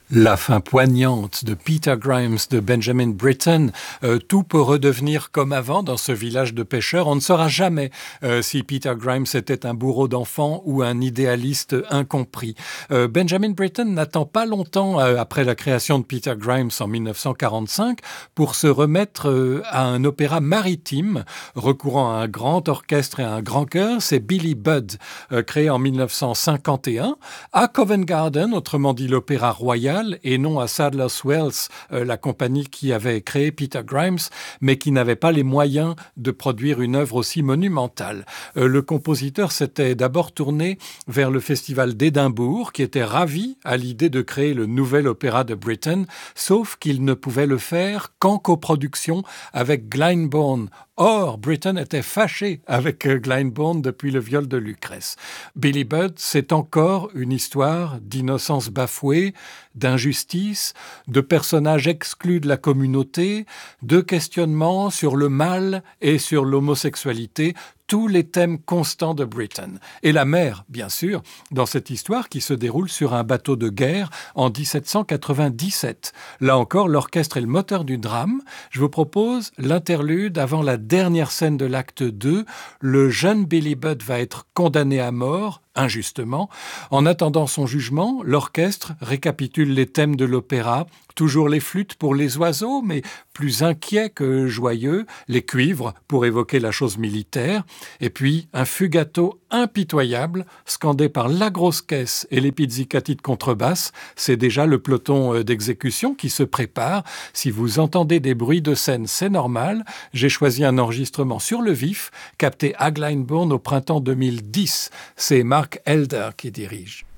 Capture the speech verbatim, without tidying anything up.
La fin poignante de Peter Grimes de Benjamin Britten, euh, tout peut redevenir comme avant dans ce village de pêcheurs. On ne saura jamais euh, si Peter Grimes était un bourreau d'enfants ou un idéaliste incompris. Euh, Benjamin Britten n'attend pas longtemps euh, après la création de Peter Grimes en mille neuf cent quarante-cinq pour se remettre euh, à un opéra maritime recourant à un grand orchestre et à un grand chœur. C'est Billy Budd, euh, créé en mille neuf cent cinquante et un à Covent Garden, autrement dit l'opéra royal, et non à Sadler's Wells, euh, la compagnie qui avait créé Peter Grimes, mais qui n'avait pas les moyens de produire une œuvre aussi monumentale. Euh, le compositeur s'était d'abord tourné vers le festival d'Édimbourg, qui était ravi à l'idée de créer le nouvel opéra de Britten, sauf qu'il ne pouvait le faire qu'en coproduction avec Glyndebourne. Or, Britten était fâché avec Glyndebourne depuis le viol de Lucrèce. Billy Budd, c'est encore une histoire d'innocence bafouée, d'injustice, de personnages exclus de la communauté, de questionnements sur le mal et sur l'homosexualité, tous les thèmes constants de Britten. Et la mer, bien sûr, dans cette histoire qui se déroule sur un bateau de guerre en dix-sept cent quatre-vingt-dix-sept. Là encore, l'orchestre est le moteur du drame. Je vous propose l'interlude avant la dernière scène de l'acte deux. Le jeune Billy Budd va être condamné à mort, injustement. En attendant son jugement, l'orchestre récapitule les thèmes de l'opéra, toujours les flûtes pour les oiseaux, mais plus inquiets que joyeux, les cuivres pour évoquer la chose militaire, et puis un fugato impitoyable, scandé par la grosse caisse et les pizzicati de contrebasse. C'est déjà le peloton d'exécution qui se prépare. Si vous entendez des bruits de scène, c'est normal. J'ai choisi un enregistrement sur le vif, capté à Glyndebourne au printemps deux mille dix. C'est Mark Elder qui dirige.